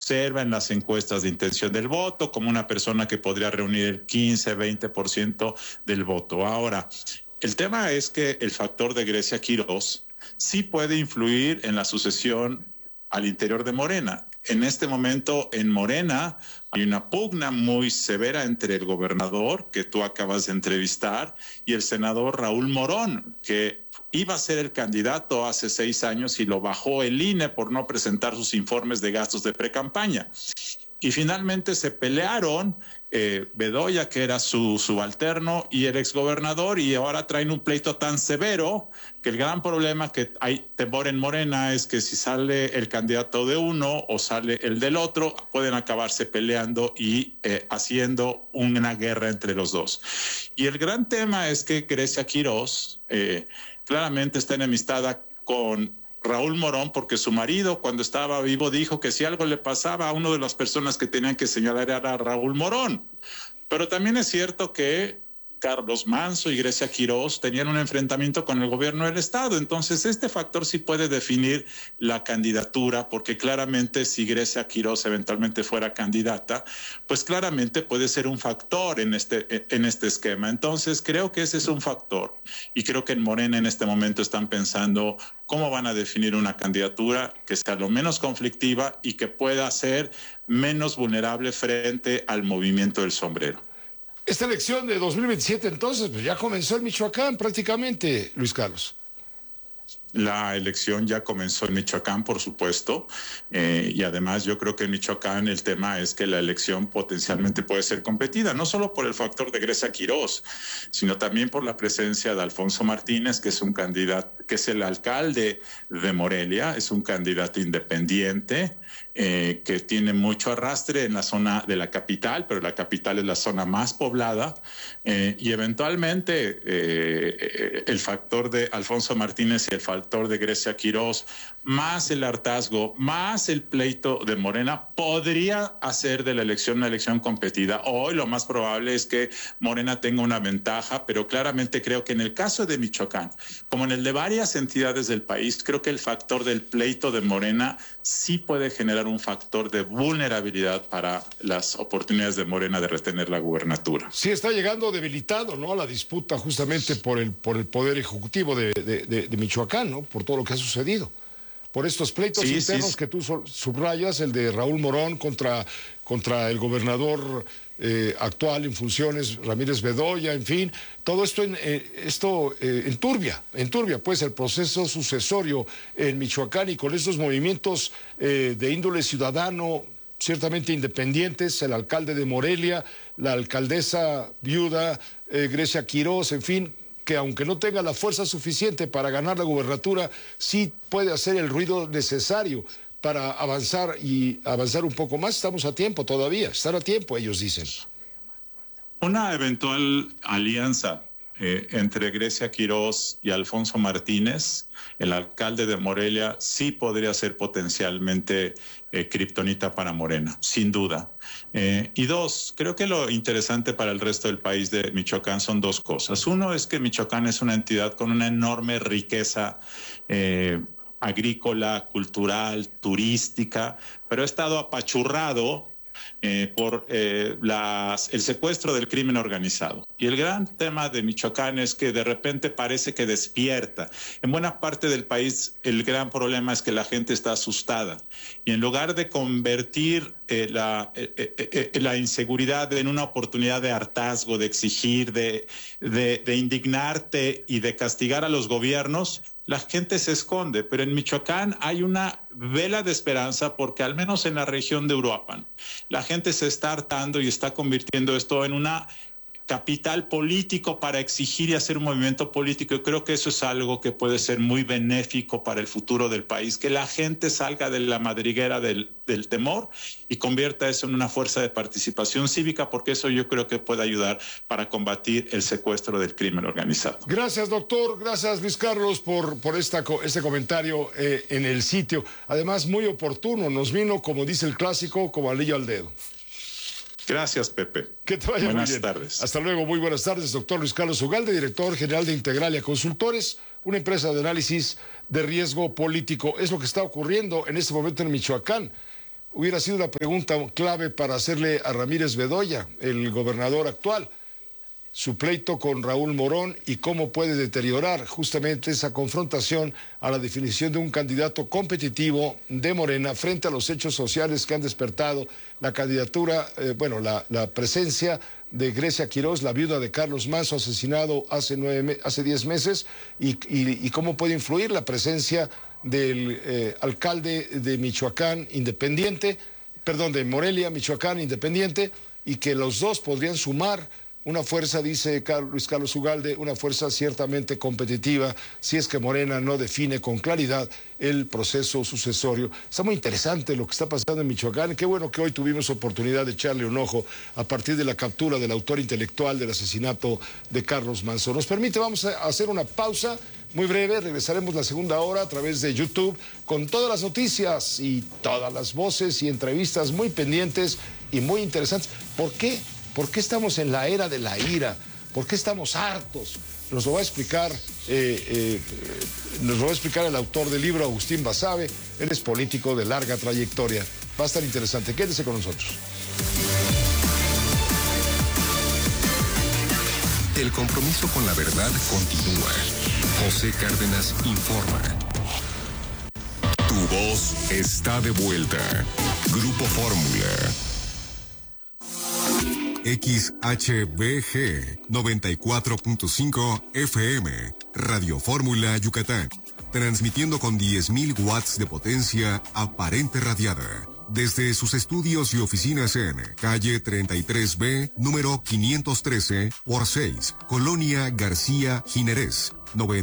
observa en las encuestas de intención del voto como una persona que podría reunir el 15-20% del voto. Ahora, el tema es que el factor de Grecia Quirós sí puede influir en la sucesión al interior de Morena. En este momento en Morena hay una pugna muy severa entre el gobernador, que tú acabas de entrevistar, y el senador Raúl Morón, que iba a ser el candidato hace 6 años y lo bajó el INE por no presentar sus informes de gastos de precampaña. Y finalmente se pelearon Bedoya, que era su subalterno, y el exgobernador, y ahora traen un pleito tan severo que el gran problema que hay temor en Morena es que si sale el candidato de uno o sale el del otro, pueden acabarse peleando y haciendo una guerra entre los dos. Y el gran tema es que Grecia Quirós claramente está enemistada con Raúl Morón, porque su marido, cuando estaba vivo, dijo que si algo le pasaba a una de las personas que tenían que señalar era Raúl Morón. Pero también es cierto que Carlos Manso y Grecia Quirós tenían un enfrentamiento con el gobierno del Estado. Entonces, este factor sí puede definir la candidatura, porque claramente si Grecia Quirós eventualmente fuera candidata, pues claramente puede ser un factor en este esquema. Entonces, creo que ese es un factor. Y creo que en Morena en este momento están pensando cómo van a definir una candidatura que sea lo menos conflictiva y que pueda ser menos vulnerable frente al movimiento del sombrero. Esta elección de 2027, entonces, pues ya comenzó en Michoacán prácticamente, Luis Carlos. La elección ya comenzó en Michoacán, por supuesto, y además yo creo que en Michoacán el tema es que la elección potencialmente puede ser competida, no solo por el factor de Grecia Quirós, sino también por la presencia de Alfonso Martínez, que es un candidato, que es el alcalde de Morelia, es un candidato independiente, que tiene mucho arrastre en la zona de la capital, pero la capital es la zona más poblada, y eventualmente el factor de Alfonso Martínez y el factor de Grecia Quirós, más el hartazgo, más el pleito de Morena, podría hacer de la elección una elección competida. Hoy lo más probable es que Morena tenga una ventaja, pero claramente creo que en el caso de Michoacán, como en el de varias entidades del país, creo que el factor del pleito de Morena sí puede generar un factor de vulnerabilidad para las oportunidades de Morena de retener la gubernatura. Sí, está llegando debilitado, ¿no?, a la disputa justamente por el poder ejecutivo de Michoacán, ¿no?, por todo lo que ha sucedido. Por estos pleitos internos que tú subrayas, el de Raúl Morón contra el gobernador actual en funciones, Ramírez Bedoya, en fin, todo esto enturbia pues el proceso sucesorio en Michoacán, y con estos movimientos de índole ciudadano ciertamente independientes, el alcalde de Morelia, la alcaldesa viuda Grecia Quirós, en fin, que aunque no tenga la fuerza suficiente para ganar la gubernatura, sí puede hacer el ruido necesario para avanzar un poco más. Estamos a tiempo todavía, están a tiempo, ellos dicen. Una eventual alianza entre Grecia Quirós y Alfonso Martínez, el alcalde de Morelia, sí podría ser potencialmente kriptonita para Morena, sin duda. Y dos, creo que lo interesante para el resto del país de Michoacán son dos cosas. Uno es que Michoacán es una entidad con una enorme riqueza agrícola, cultural, turística, pero ha estado apachurrado por el secuestro del crimen organizado. Y el gran tema de Michoacán es que de repente parece que despierta. En buena parte del país el gran problema es que la gente está asustada. Y en lugar de convertir la inseguridad en una oportunidad de hartazgo, de exigir, de indignarte y de castigar a los gobiernos, la gente se esconde. Pero en Michoacán hay una vela de esperanza, porque al menos en la región de Uruapan la gente se está hartando y está convirtiendo esto en una capital político para exigir y hacer un movimiento político. Yo creo que eso es algo que puede ser muy benéfico para el futuro del país, que la gente salga de la madriguera del temor y convierta eso en una fuerza de participación cívica, porque eso yo creo que puede ayudar para combatir el secuestro del crimen organizado. Gracias, doctor. Gracias, Luis Carlos, por este comentario en el sitio. Además, muy oportuno. Nos vino, como dice el clásico, como anillo al dedo. Gracias, Pepe. Que te vaya muy bien. Buenas tardes. Hasta luego, muy buenas tardes, doctor Luis Carlos Ugalde, director general de Integralia Consultores, una empresa de análisis de riesgo político. Es lo que está ocurriendo en este momento en Michoacán. hubiera sido una pregunta clave para hacerle a Ramírez Bedoya, el gobernador actual, su pleito con Raúl Morón y cómo puede deteriorar justamente esa confrontación a la definición de un candidato competitivo de Morena frente a los hechos sociales que han despertado la candidatura, la presencia de Grecia Quirós, la viuda de Carlos Manso, asesinado hace 10 meses, y cómo puede influir la presencia del alcalde de Michoacán independiente, de Morelia, Michoacán independiente, y que los dos podrían sumar una fuerza, dice Luis Carlos Ugalde, una fuerza ciertamente competitiva si es que Morena no define con claridad el proceso sucesorio. Está muy interesante lo que está pasando en Michoacán. Qué bueno que hoy tuvimos oportunidad de echarle un ojo a partir de la captura del autor intelectual del asesinato de Carlos Manso. Nos permite, vamos a hacer una pausa muy breve, regresaremos la segunda hora a través de YouTube con todas las noticias y todas las voces y entrevistas muy pendientes y muy interesantes. ¿Por qué? ¿Por qué estamos en la era de la ira? ¿Por qué estamos hartos? Nos lo va a explicar, el autor del libro, Agustín Basabe. Él es político de larga trayectoria. Va a estar interesante. Quédese con nosotros. El compromiso con la verdad continúa. José Cárdenas informa. Tu voz está de vuelta. Grupo Fórmula. XHBG 94.5 FM, Radio Fórmula Yucatán, transmitiendo con 10.000 watts de potencia aparente radiada, desde sus estudios y oficinas en calle 33B, número 513 por 6, Colonia García Jiménez,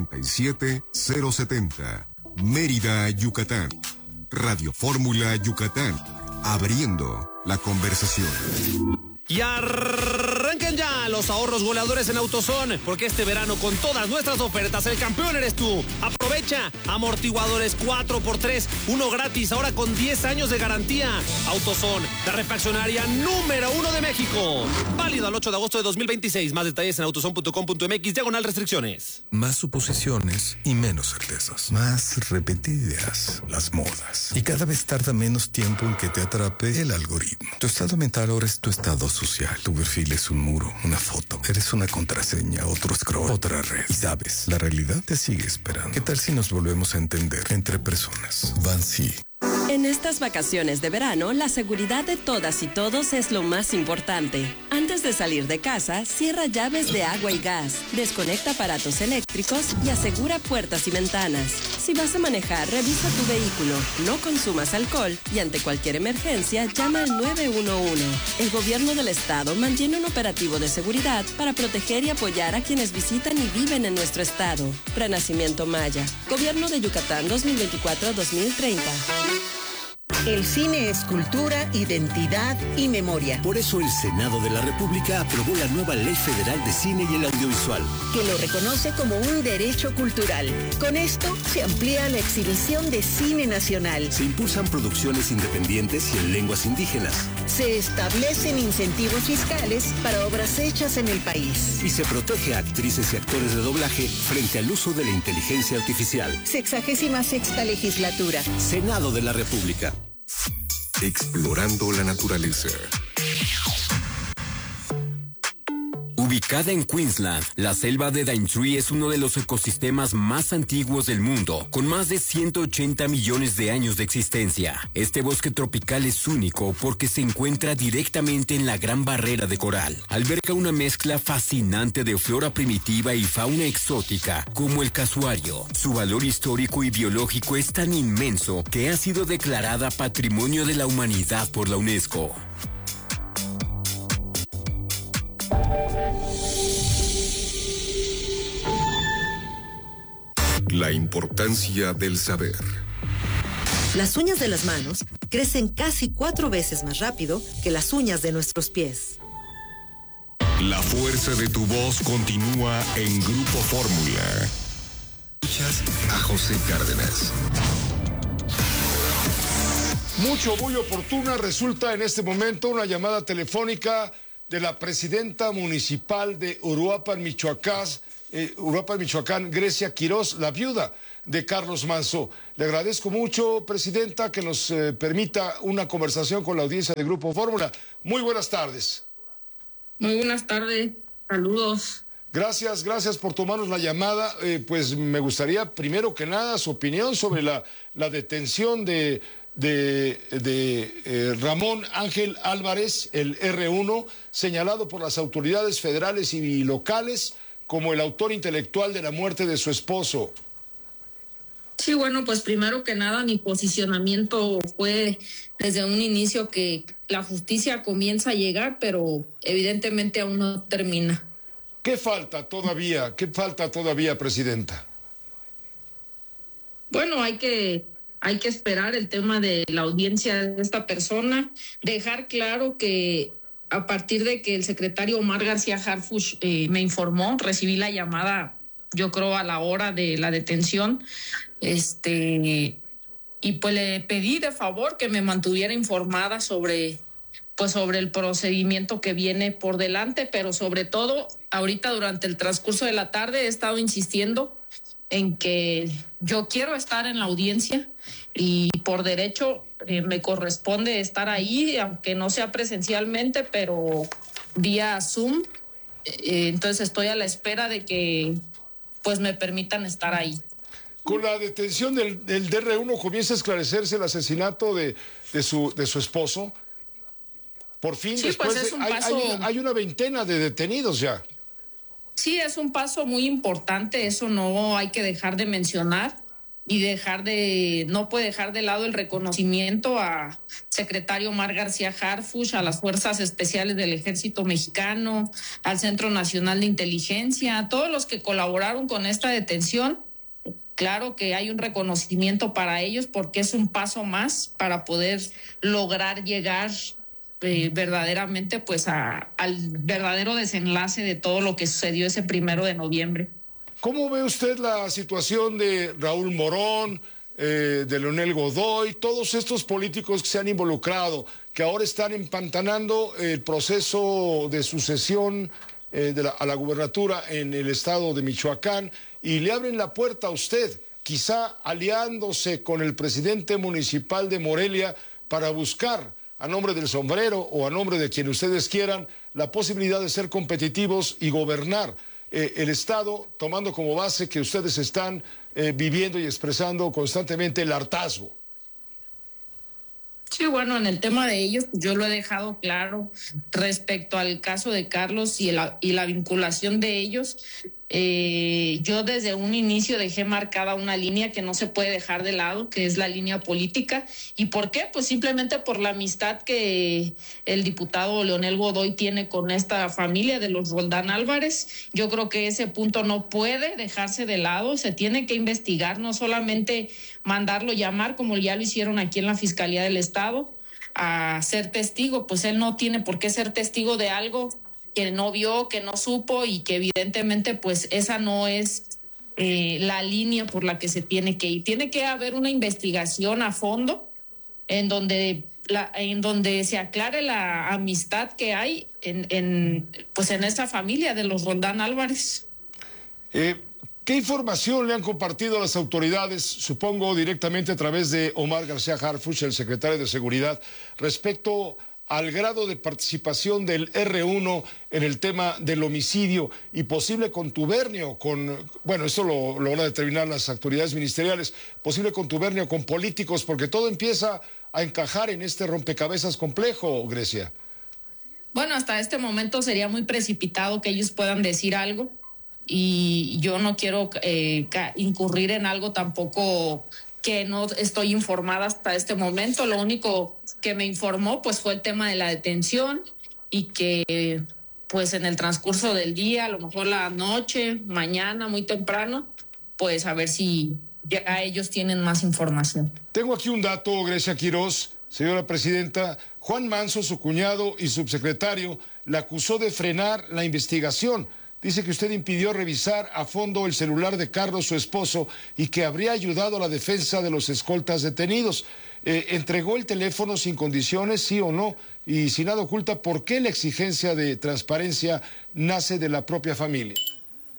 97070, Mérida, Yucatán. Radio Fórmula Yucatán, abriendo la conversación. Y arranquen ya los ahorros goleadores en AutoZone, porque este verano con todas nuestras ofertas el campeón eres tú. Aprovecha amortiguadores 4x3, uno gratis, ahora con 10 años de garantía. AutoZone, la refaccionaria número 1 de México. Válido al 8 de agosto de 2026. Más detalles en autozone.com.mx/restricciones. Más suposiciones y menos certezas. Más repetidas las modas. Y cada vez tarda menos tiempo en que te atrape el algoritmo. Tu estado mental ahora es tu estado social. Tu perfil es un muro, una foto. Eres una contraseña, otro scroll, otra red. Y sabes, la realidad te sigue esperando. ¿Qué tal si nos volvemos a entender entre personas? Vansi. En estas vacaciones de verano, la seguridad de todas y todos es lo más importante. Antes de salir de casa, cierra llaves de agua y gas, desconecta aparatos eléctricos y asegura puertas y ventanas. Si vas a manejar, revisa tu vehículo, no consumas alcohol y ante cualquier emergencia, llama al 911. El gobierno del estado mantiene un operativo de seguridad para proteger y apoyar a quienes visitan y viven en nuestro estado. Renacimiento Maya, Gobierno de Yucatán 2024-2030. El cine es cultura, identidad y memoria. Por eso el Senado de la República aprobó la nueva Ley Federal de Cine y el Audiovisual, que lo reconoce como un derecho cultural. Con esto se amplía la exhibición de cine nacional. Se impulsan producciones independientes y en lenguas indígenas. Se establecen incentivos fiscales para obras hechas en el país. Y se protege a actrices y actores de doblaje frente al uso de la inteligencia artificial. 66ª legislatura. Senado de la República. Explorando la naturaleza. Ubicada en Queensland, la selva de Daintree es uno de los ecosistemas más antiguos del mundo, con más de 180 millones de años de existencia. Este bosque tropical es único porque se encuentra directamente en la Gran Barrera de Coral. Alberga una mezcla fascinante de flora primitiva y fauna exótica, como el casuario. Su valor histórico y biológico es tan inmenso que ha sido declarada Patrimonio de la Humanidad por la UNESCO. La importancia del saber. Las uñas de las manos crecen casi 4 veces más rápido que las uñas de nuestros pies. La fuerza de tu voz continúa en Grupo Fórmula. Escuchas a José Cárdenas. Muy oportuna resulta en este momento una llamada telefónica de la presidenta municipal de Uruapan, Michoacán, Grecia Quirós, la viuda de Carlos Manso. Le agradezco mucho, presidenta, que nos permita una conversación con la audiencia de Grupo Fórmula. Muy buenas tardes. Muy buenas tardes, saludos. Gracias por tomarnos la llamada. Pues me gustaría, primero que nada, su opinión sobre la detención de Ramón Ángel Álvarez, el R1, señalado por las autoridades federales y locales como el autor intelectual de la muerte de su esposo. Sí, bueno, pues primero que nada mi posicionamiento fue desde un inicio que la justicia comienza a llegar, pero evidentemente aún no termina. ¿Qué falta todavía, presidenta? Bueno, hay que esperar el tema de la audiencia de esta persona, dejar claro que a partir de que el secretario Omar García Harfuch me informó, recibí la llamada, yo creo a la hora de la detención, y pues le pedí de favor que me mantuviera informada sobre el procedimiento que viene por delante, pero sobre todo ahorita durante el transcurso de la tarde he estado insistiendo en que yo quiero estar en la audiencia y por derecho me corresponde estar ahí, aunque no sea presencialmente, pero vía Zoom. Entonces estoy a la espera de que pues me permitan estar ahí. Con la detención del DR1 comienza a esclarecerse el asesinato de su esposo. Por fin, sí, después pues hay una veintena de detenidos ya. Sí, es un paso muy importante, eso no hay que dejar de mencionar y no puede dejar de lado el reconocimiento a secretario Omar García Harfuch, a las Fuerzas Especiales del Ejército Mexicano, al Centro Nacional de Inteligencia, a todos los que colaboraron con esta detención. Claro que hay un reconocimiento para ellos porque es un paso más para poder lograr llegar verdaderamente pues al verdadero desenlace de todo lo que sucedió ese 1 de noviembre. ¿Cómo ve usted la situación de Raúl Morón, de Leonel Godoy, todos estos políticos que se han involucrado, que ahora están empantanando el proceso de sucesión a la gubernatura en el estado de Michoacán y le abren la puerta a usted, quizá aliándose con el presidente municipal de Morelia para buscar a nombre del sombrero o a nombre de quien ustedes quieran, la posibilidad de ser competitivos y gobernar el Estado, tomando como base que ustedes están viviendo y expresando constantemente el hartazgo? Sí, bueno, en el tema de ellos, yo lo he dejado claro respecto al caso de Carlos y la vinculación de ellos. Yo desde un inicio dejé marcada una línea que no se puede dejar de lado, que es la línea política. ¿Y por qué? Pues simplemente por la amistad que el diputado Leonel Godoy tiene con esta familia de los Roldán Álvarez. Yo creo que ese punto no puede dejarse de lado, se tiene que investigar, no solamente mandarlo llamar como ya lo hicieron aquí en la Fiscalía del Estado a ser testigo, pues él no tiene por qué ser testigo de algo que no vio, que no supo y que evidentemente pues esa no es la línea por la que se tiene que ir. Tiene que haber una investigación a fondo en donde se aclare la amistad que hay en esa familia de los Roldán Álvarez. ¿Qué información le han compartido a las autoridades, supongo directamente a través de Omar García Harfuch, el secretario de Seguridad, respecto al grado de participación del R1 en el tema del homicidio y posible contubernio esto lo van a determinar las autoridades ministeriales, posible contubernio con políticos, porque todo empieza a encajar en este rompecabezas complejo, Grecia? Bueno, hasta este momento sería muy precipitado que ellos puedan decir algo y yo no quiero incurrir en algo tampoco que no estoy informada hasta este momento. Lo único que me informó pues fue el tema de la detención y que pues en el transcurso del día, a lo mejor la noche, mañana, muy temprano, pues a ver si ya ellos tienen más información. Tengo aquí un dato, Grecia Quiroz, señora presidenta. Juan Manso, su cuñado y subsecretario, le acusó de frenar la investigación. Dice que usted impidió revisar a fondo el celular de Carlos, su esposo, y que habría ayudado a la defensa de los escoltas detenidos. ¿Entregó el teléfono sin condiciones, sí o no? Y si nada oculta, ¿por qué la exigencia de transparencia nace de la propia familia?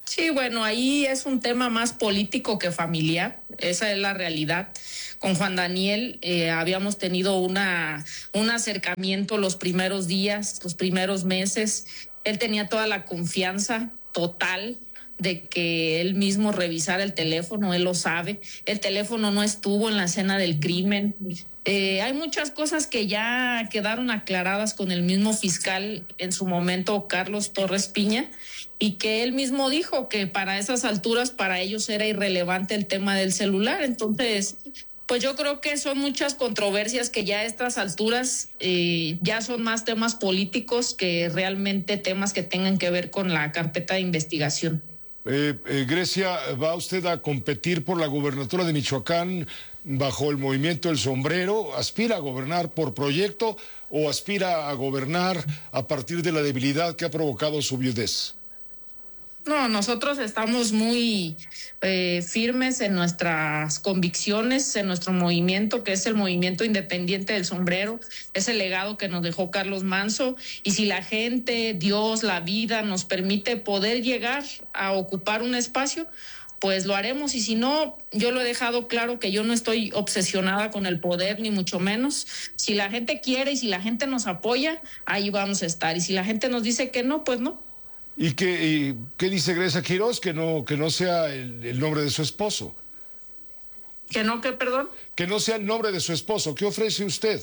Sí, bueno, ahí es un tema más político que familiar, esa es la realidad. Con Juan Daniel habíamos tenido un acercamiento los primeros días, los primeros meses. Él tenía toda la confianza total de que él mismo revisara el teléfono, él lo sabe. El teléfono no estuvo en la escena del crimen. Hay muchas cosas que ya quedaron aclaradas con el mismo fiscal en su momento, Carlos Torres Piña, y que él mismo dijo que para esas alturas para ellos era irrelevante el tema del celular. Entonces, pues yo creo que son muchas controversias que ya a estas alturas ya son más temas políticos que realmente temas que tengan que ver con la carpeta de investigación. Grecia, ¿va usted a competir por la gubernatura de Michoacán bajo el movimiento El Sombrero? ¿Aspira a gobernar por proyecto o aspira a gobernar a partir de la debilidad que ha provocado su viudez? No, nosotros estamos muy firmes en nuestras convicciones, en nuestro movimiento, que es el movimiento independiente del Sombrero, es el legado que nos dejó Carlos Manso, y si la gente, Dios, la vida nos permite poder llegar a ocupar un espacio, pues lo haremos, y si no, yo lo he dejado claro que yo no estoy obsesionada con el poder, ni mucho menos. Si la gente quiere y si la gente nos apoya, ahí vamos a estar, y si la gente nos dice que no, pues no. ¿Y qué dice Grecia Quiroz? Que no sea el nombre de su esposo. ¿Que no, qué, perdón? Que no sea el nombre de su esposo. ¿Qué ofrece usted?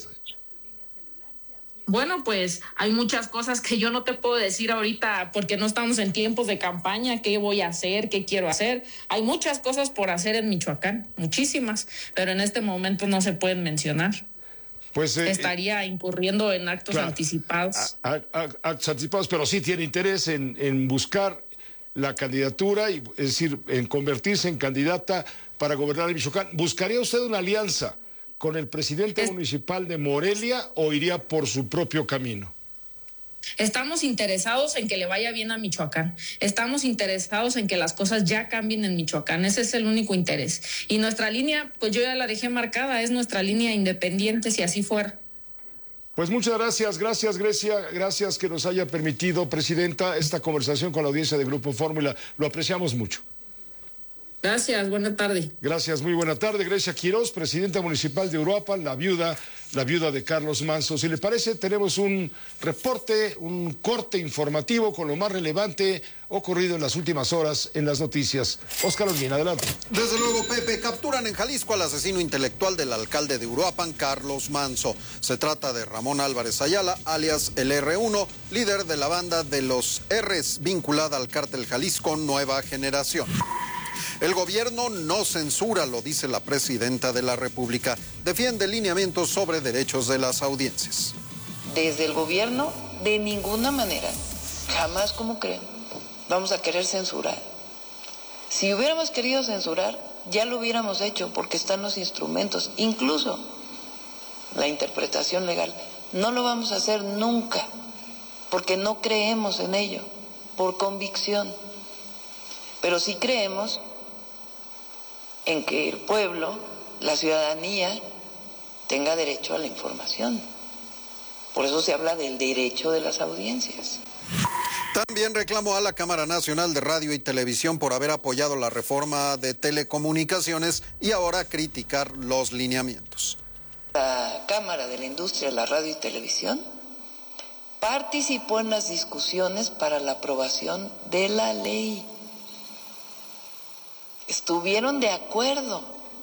Bueno, pues hay muchas cosas que yo no te puedo decir ahorita porque no estamos en tiempos de campaña, qué voy a hacer, qué quiero hacer. Hay muchas cosas por hacer en Michoacán, muchísimas, pero en este momento no se pueden mencionar. Pues estaría incurriendo en actos anticipados. Actos anticipados, pero sí tiene interés en buscar la candidatura, es decir, en convertirse en candidata para gobernar en Michoacán. ¿Buscaría usted una alianza con el presidente municipal de Morelia o iría por su propio camino? Estamos interesados en que le vaya bien a Michoacán. Estamos interesados en que las cosas ya cambien en Michoacán. Ese es el único interés. Y nuestra línea, pues yo ya la dejé marcada, es nuestra línea independiente, si así fuera. Pues muchas gracias, Grecia, gracias que nos haya permitido, Presidenta, esta conversación con la audiencia de Grupo Fórmula. Lo apreciamos mucho. Gracias, buena tarde. Gracias, muy buena tarde. Grecia Quiroz, presidenta municipal de Uruapan, la viuda de Carlos Manso. Si le parece, tenemos un reporte, un corte informativo con lo más relevante ocurrido en las últimas horas en las noticias. Óscar Olguín, adelante. Desde luego, Pepe, capturan en Jalisco al asesino intelectual del alcalde de Uruapan, Carlos Manso. Se trata de Ramón Álvarez Ayala, alias el R1, líder de la banda de los R's, vinculada al cártel Jalisco Nueva Generación. El gobierno no censura, lo dice la presidenta de la República. Defiende lineamientos sobre derechos de las audiencias. Desde el gobierno, de ninguna manera, jamás, como creen, vamos a querer censurar. Si hubiéramos querido censurar, ya lo hubiéramos hecho porque están los instrumentos, incluso la interpretación legal. No lo vamos a hacer nunca porque no creemos en ello, por convicción. Pero sí creemos en que el pueblo, la ciudadanía, tenga derecho a la información. Por eso se habla del derecho de las audiencias. También reclamó a la Cámara Nacional de Radio y Televisión por haber apoyado la reforma de telecomunicaciones y ahora criticar los lineamientos. La Cámara de la Industria de la Radio y Televisión participó en las discusiones para la aprobación de la ley. Estuvieron de acuerdo.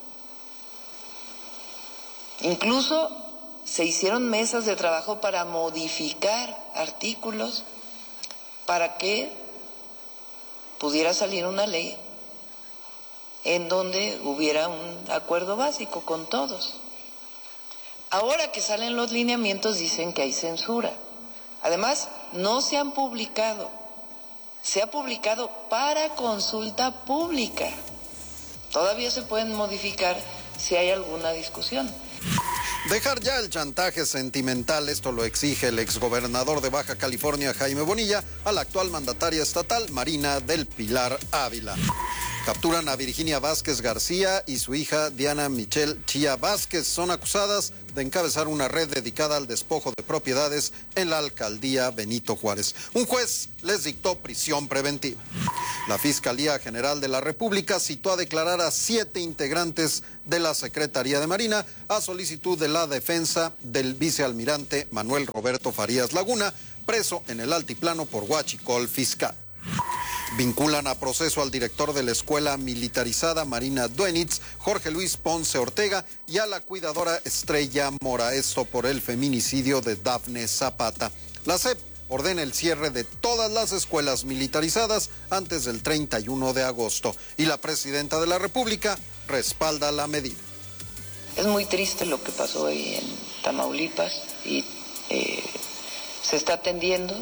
Incluso se hicieron mesas de trabajo para modificar artículos para que pudiera salir una ley en donde hubiera un acuerdo básico con todos. Ahora que salen los lineamientos dicen que hay censura. Además, no se han publicado. Se ha publicado para consulta pública. Todavía se pueden modificar si hay alguna discusión. Dejar ya el chantaje sentimental, esto lo exige el exgobernador de Baja California, Jaime Bonilla, a la actual mandataria estatal, Marina del Pilar Ávila. Capturan a Virginia Vázquez García y su hija Diana Michelle Chía Vázquez. Son acusadas de encabezar una red dedicada al despojo de propiedades en la alcaldía Benito Juárez. Un juez les dictó prisión preventiva. La Fiscalía General de la República citó a declarar a 7 integrantes de la Secretaría de Marina a solicitud de la defensa del vicealmirante Manuel Roberto Farías Laguna, preso en el altiplano por huachicol fiscal. Vinculan a proceso al director de la Escuela Militarizada Marina Duenitz, Jorge Luis Ponce Ortega, y a la cuidadora Estrella Mora, esto por el feminicidio de Dafne Zapata. La SEP ordena el cierre de todas las escuelas militarizadas antes del 31 de agosto y la presidenta de la República respalda la medida. Es muy triste lo que pasó ahí en Tamaulipas y se está atendiendo.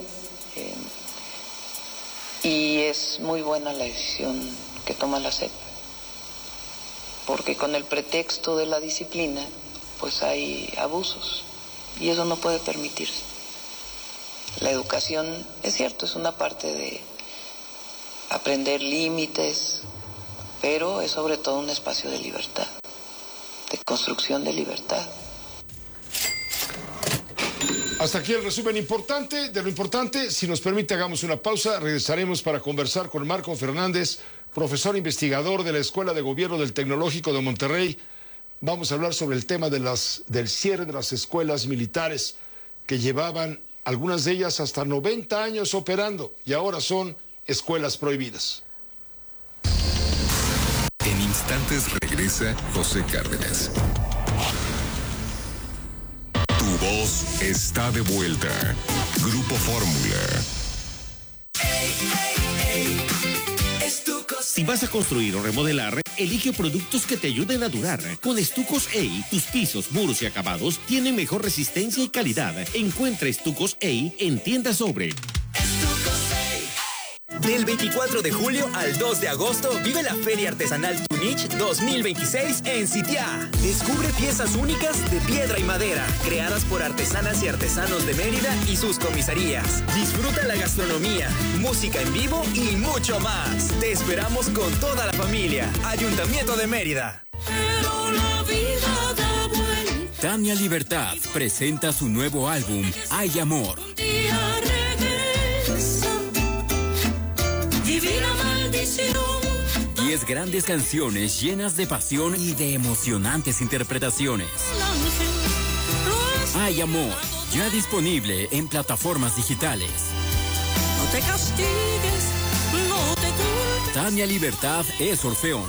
Y es muy buena la decisión que toma la SEP, porque con el pretexto de la disciplina, pues hay abusos, y eso no puede permitirse. La educación, es cierto, es una parte de aprender límites, pero es sobre todo un espacio de libertad, de construcción de libertad. Hasta aquí el resumen de lo importante. Si nos permite, hagamos una pausa. Regresaremos para conversar con Marco Fernández, profesor investigador de la Escuela de Gobierno del Tecnológico de Monterrey. Vamos a hablar sobre el tema del cierre de las escuelas militares que llevaban, algunas de ellas, hasta 90 años operando y ahora son escuelas prohibidas. En instantes regresa José Cárdenas. Tu voz está de vuelta. Grupo Fórmula. Si vas a construir o remodelar, elige productos que te ayuden a durar. Con Estucos EI, tus pisos, muros y acabados tienen mejor resistencia y calidad. Encuentra Estucos EI en tiendas Sobre. Del 24 de julio al 2 de agosto, vive la Feria Artesanal Tunich 2026 en Sitiá. Descubre piezas únicas de piedra y madera, creadas por artesanas y artesanos de Mérida y sus comisarías. Disfruta la gastronomía, música en vivo y mucho más. Te esperamos con toda la familia. Ayuntamiento de Mérida. Tania Libertad presenta su nuevo álbum, Hay Amor. Divina maldición. 10 grandes canciones llenas de pasión y de emocionantes interpretaciones. Hay Amor, ya disponible en plataformas digitales. No te castigues, no te culpes. Tania Libertad es Orfeón.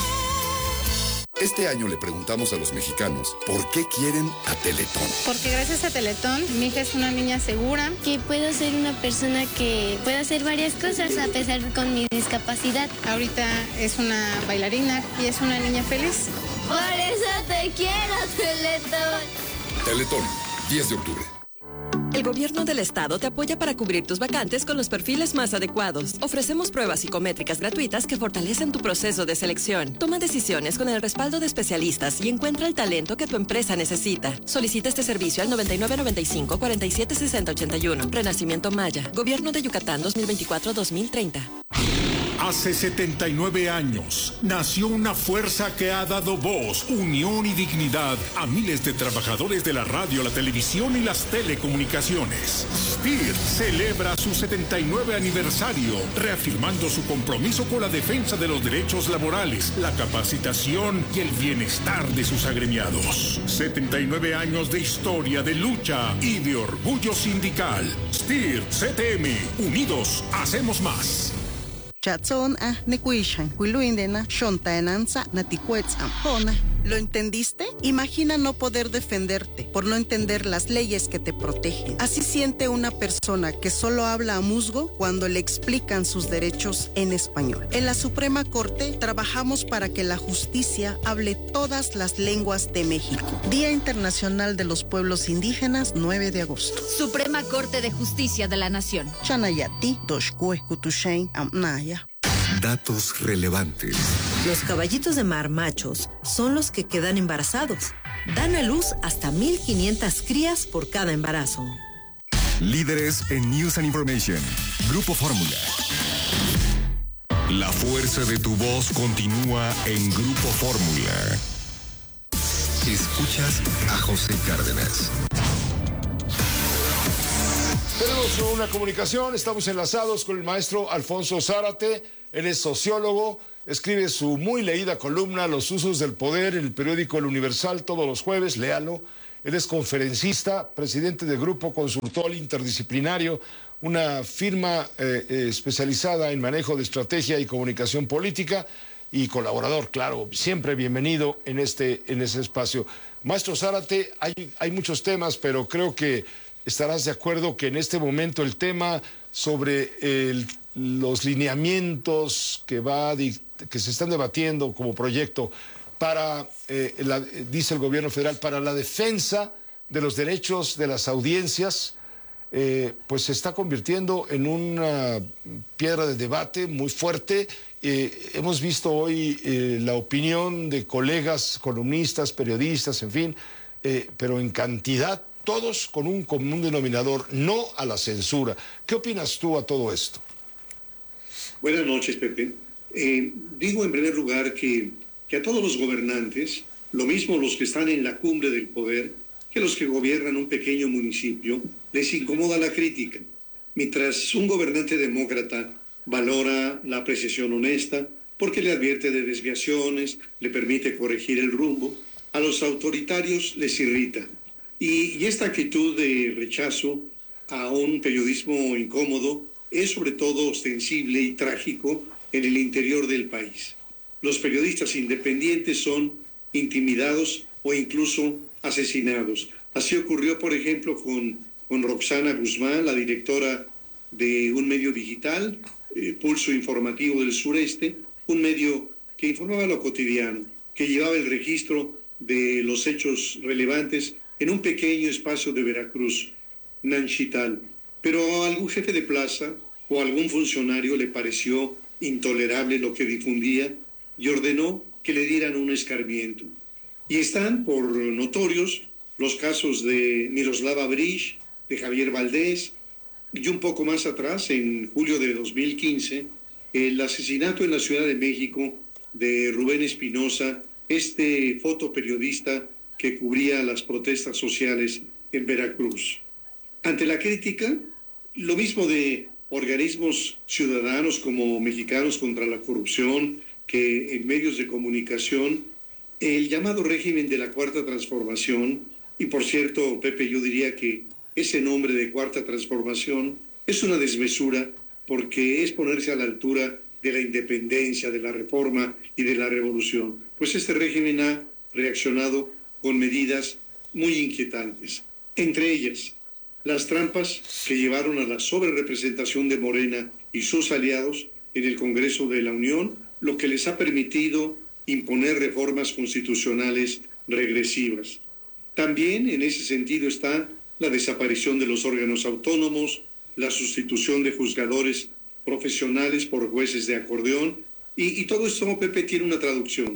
Este año le preguntamos a los mexicanos por qué quieren a Teletón. Porque gracias a Teletón, mi hija es una niña segura. Que puedo ser una persona que pueda hacer varias cosas a pesar con mi discapacidad. Ahorita es una bailarina y es una niña feliz. Por eso te quiero, Teletón. Teletón, 10 de octubre. El gobierno del estado te apoya para cubrir tus vacantes con los perfiles más adecuados. Ofrecemos pruebas psicométricas gratuitas que fortalecen tu proceso de selección. Toma decisiones con el respaldo de especialistas y encuentra el talento que tu empresa necesita. Solicita este servicio al 9995-476081. Renacimiento Maya. Gobierno de Yucatán 2024-2030. Hace 79 años nació una fuerza que ha dado voz, unión y dignidad a miles de trabajadores de la radio, la televisión y las telecomunicaciones. STIR celebra su 79 aniversario, reafirmando su compromiso con la defensa de los derechos laborales, la capacitación y el bienestar de sus agremiados. 79 años de historia, de lucha y de orgullo sindical. STIR CTM, unidos hacemos más. ¿Lo entendiste? Imagina no poder defenderte por no entender las leyes que te protegen. Así siente una persona que solo habla a musgo cuando le explican sus derechos en español. En la Suprema Corte trabajamos para que la justicia hable todas las lenguas de México. Día Internacional de los Pueblos Indígenas, 9 de agosto. Suprema Corte de Justicia de la Nación. Chanayati, Doshkue, Kutushain, Amnaya. Datos relevantes. Los caballitos de mar machos son los que quedan embarazados. Dan a luz hasta 1,500 crías por cada embarazo. Líderes en News and Information. Grupo Fórmula. La fuerza de tu voz continúa en Grupo Fórmula. Escuchas a José Cárdenas. Tenemos una comunicación, estamos enlazados con el maestro Alfonso Zárate. Él es sociólogo, escribe su muy leída columna Los usos del poder en el periódico El Universal todos los jueves, léalo. Él es conferencista, presidente del Grupo Consultor Interdisciplinario, una firma especializada en manejo de estrategia y comunicación política, y colaborador, claro, siempre bienvenido en ese espacio. Maestro Zárate, hay muchos temas, pero creo que estarás de acuerdo que en este momento el tema sobre los lineamientos que se están debatiendo como proyecto para, dice el gobierno federal, para la defensa de los derechos de las audiencias, pues se está convirtiendo en una piedra de debate muy fuerte. Hemos visto hoy la opinión de colegas, columnistas, periodistas, en fin, pero en cantidad, todos con un común denominador, no a la censura. ¿Qué opinas tú a todo esto? Buenas noches, Pepe. Digo en primer lugar que a todos los gobernantes, lo mismo los que están en la cumbre del poder, que los que gobiernan un pequeño municipio, les incomoda la crítica. Mientras un gobernante demócrata valora la apreciación honesta, porque le advierte de desviaciones, le permite corregir el rumbo, a los autoritarios les irrita. Y esta actitud de rechazo a un periodismo incómodo es sobre todo ostensible y trágico en el interior del país. Los periodistas independientes son intimidados o incluso asesinados. Así ocurrió, por ejemplo, con Roxana Guzmán, la directora de un medio digital, Pulso Informativo del Sureste, un medio que informaba lo cotidiano, que llevaba el registro de los hechos relevantes en un pequeño espacio de Veracruz, Nanchital. Pero a algún jefe de plaza o a algún funcionario le pareció intolerable lo que difundía y ordenó que le dieran un escarmiento. Y están por notorios los casos de Miroslava Bridge, de Javier Valdés, y un poco más atrás, en julio de 2015, el asesinato en la Ciudad de México de Rubén Espinosa, este fotoperiodista que cubría las protestas sociales en Veracruz. Ante la crítica, lo mismo de organismos ciudadanos como Mexicanos contra la Corrupción, que en medios de comunicación, el llamado régimen de la Cuarta Transformación, y por cierto, Pepe, yo diría que ese nombre de Cuarta Transformación es una desmesura porque es ponerse a la altura de la independencia, de la reforma y de la revolución. Pues este régimen ha reaccionado con medidas muy inquietantes. Entre ellas, las trampas que llevaron a la sobrerepresentación de Morena y sus aliados en el Congreso de la Unión, lo que les ha permitido imponer reformas constitucionales regresivas. También en ese sentido está la desaparición de los órganos autónomos, la sustitución de juzgadores profesionales por jueces de acordeón, y todo esto, Pepe, tiene una traducción.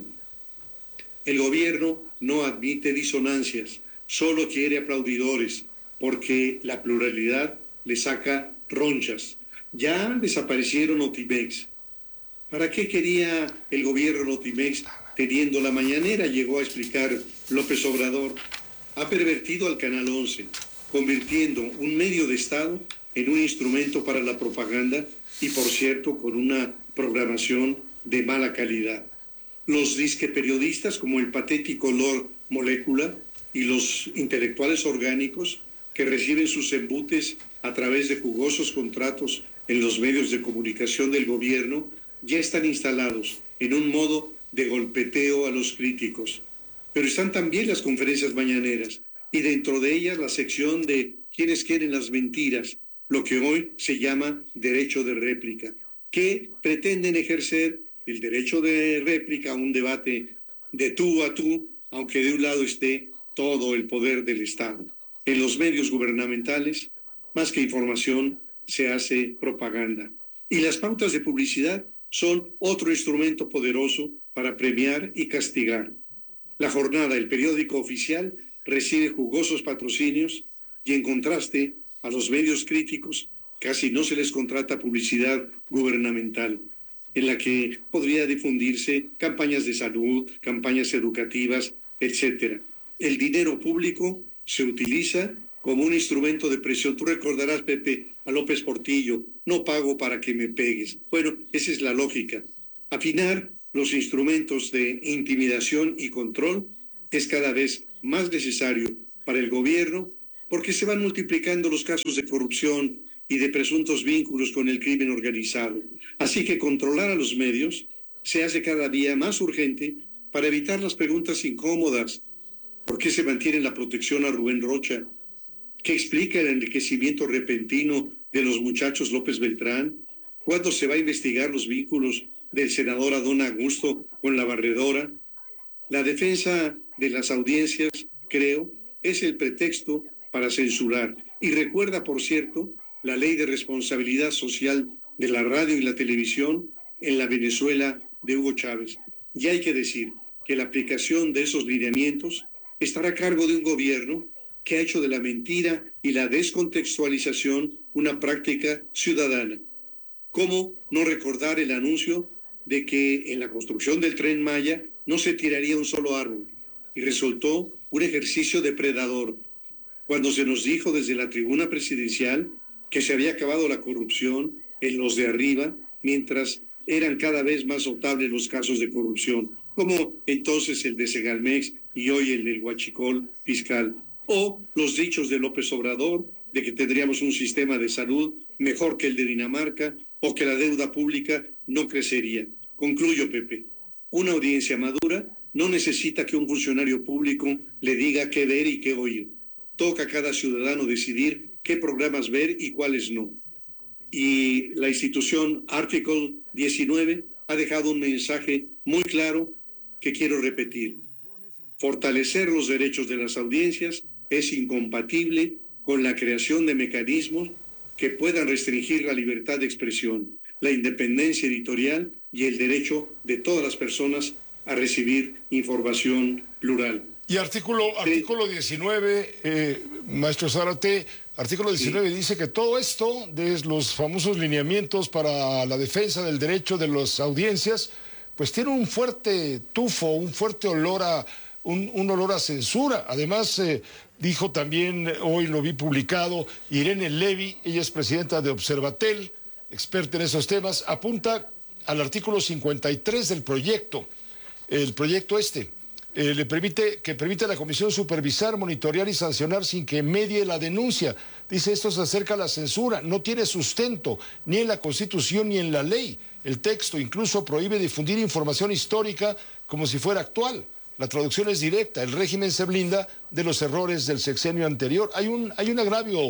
El gobierno no admite disonancias, solo quiere aplaudidores, porque la pluralidad le saca ronchas. Ya desaparecieron Notimex. ¿Para qué quería el gobierno Notimex teniendo la mañanera? Llegó a explicar López Obrador. Ha pervertido al Canal 11, convirtiendo un medio de Estado en un instrumento para la propaganda y, por cierto, con una programación de mala calidad. Los disque periodistas como el patético Lord Molécula y los intelectuales orgánicos que reciben sus embutes a través de jugosos contratos en los medios de comunicación del gobierno ya están instalados en un modo de golpeteo a los críticos. Pero están también las conferencias mañaneras y dentro de ellas la sección de quienes quieren las mentiras, lo que hoy se llama derecho de réplica, que pretenden ejercer el derecho de réplica a un debate de tú a tú, aunque de un lado esté todo el poder del Estado. En los medios gubernamentales, más que información, se hace propaganda. Y las pautas de publicidad son otro instrumento poderoso para premiar y castigar. La Jornada, el periódico oficial, recibe jugosos patrocinios y en contraste a los medios críticos casi no se les contrata publicidad gubernamental, en la que podría difundirse campañas de salud, campañas educativas, etc. El dinero público se utiliza como un instrumento de presión. Tú recordarás, Pepe, a López Portillo, no pago para que me pegues. Bueno, esa es la lógica. Afinar los instrumentos de intimidación y control es cada vez más necesario para el gobierno porque se van multiplicando los casos de corrupción y de presuntos vínculos con el crimen organizado. Así que controlar a los medios se hace cada día más urgente para evitar las preguntas incómodas. ¿Por qué se mantiene la protección a Rubén Rocha? ¿Qué explica el enriquecimiento repentino de los muchachos López Beltrán? ¿Cuándo se va a investigar los vínculos del senador Adón Augusto con la barredora? La defensa de las audiencias, creo, es el pretexto para censurar. Y recuerda, por cierto, la ley de responsabilidad social de la radio y la televisión en la Venezuela de Hugo Chávez. Y hay que decir que la aplicación de esos lineamientos estará a cargo de un gobierno que ha hecho de la mentira y la descontextualización una práctica ciudadana. ¿Cómo no recordar el anuncio de que en la construcción del Tren Maya no se tiraría un solo árbol? Y resultó un ejercicio depredador. Cuando se nos dijo desde la tribuna presidencial que se había acabado la corrupción en los de arriba, mientras eran cada vez más notables los casos de corrupción, como entonces el de Segalmex y hoy el del Huachicol fiscal, o los dichos de López Obrador de que tendríamos un sistema de salud mejor que el de Dinamarca o que la deuda pública no crecería. Concluyo, Pepe. Una audiencia madura no necesita que un funcionario público le diga qué ver y qué oír. Toca a cada ciudadano decidir qué programas ver y cuáles no. Y la institución Artículo 19 ha dejado un mensaje muy claro que quiero repetir. Fortalecer los derechos de las audiencias es incompatible con la creación de mecanismos que puedan restringir la libertad de expresión, la independencia editorial y el derecho de todas las personas a recibir información plural. Y artículo 19, maestro Zárate, artículo 19 dice que todo esto, de los famosos lineamientos para la defensa del derecho de las audiencias, pues tiene un fuerte tufo, un fuerte olor a un olor a censura. Además, dijo también, hoy lo vi publicado, Irene Levy, ella es presidenta de Observatel, experta en esos temas, apunta al artículo 53 del proyecto. El proyecto permite a la Comisión supervisar, monitorear y sancionar sin que medie la denuncia. Dice, esto se acerca a la censura, no tiene sustento ni en la Constitución ni en la ley. El texto incluso prohíbe difundir información histórica como si fuera actual. La traducción es directa, el régimen se blinda de los errores del sexenio anterior. Hay un agravio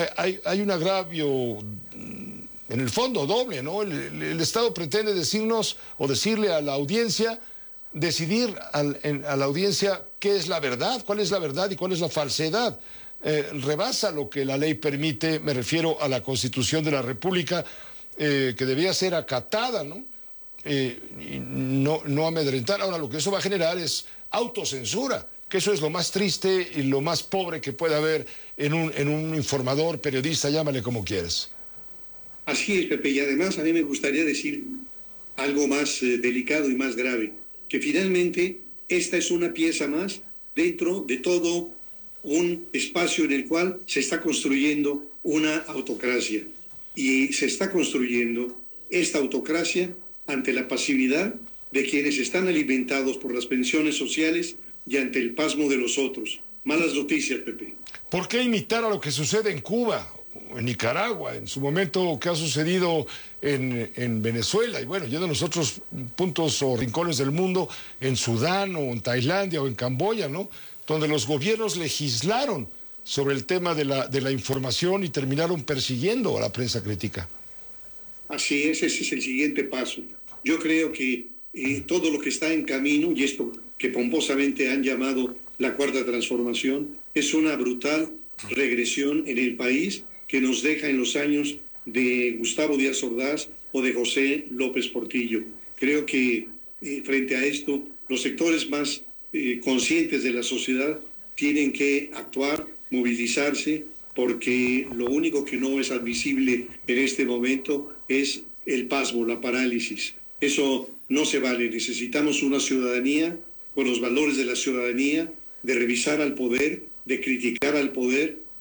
en el fondo doble, ¿no? El Estado pretende decirnos o decirle a la audiencia, decidir a la audiencia qué es la verdad, cuál es la verdad y cuál es la falsedad. Rebasa lo que la ley permite, me refiero a la Constitución de la República, que debía ser acatada, ¿no? Y no amedrentar. Ahora, lo que eso va a generar es autocensura, que eso es lo más triste y lo más pobre que puede haber en un informador, periodista, llámale como quieras. Así es, Pepe, y además a mí me gustaría decir algo más delicado y más grave, que finalmente esta es una pieza más dentro de todo un espacio en el cual se está construyendo una autocracia, y se está construyendo esta autocracia ante la pasividad de quienes están alimentados por las pensiones sociales y ante el pasmo de los otros. Malas noticias, Pepe. ¿Por qué imitar a lo que sucede en Cuba, en Nicaragua, en su momento que ha sucedido en Venezuela y bueno, yendo a los otros puntos o rincones del mundo, en Sudán o en Tailandia o en Camboya, ¿no? Donde los gobiernos legislaron sobre el tema de la información y terminaron persiguiendo a la prensa crítica? Así es, ese es el siguiente paso. Yo creo que todo lo que está en camino, y esto que pomposamente han llamado la Cuarta Transformación, es una brutal regresión en el país que nos deja en los años de Gustavo Díaz Ordaz o de José López Portillo. Creo que frente a esto, los sectores más conscientes de la sociedad tienen que actuar, movilizarse, porque lo único que no es admisible en este momento es el pasmo, la parálisis. Eso no se vale. Necesitamos una ciudadanía con los valores de la ciudadanía, de revisar al poder, de criticar al poder,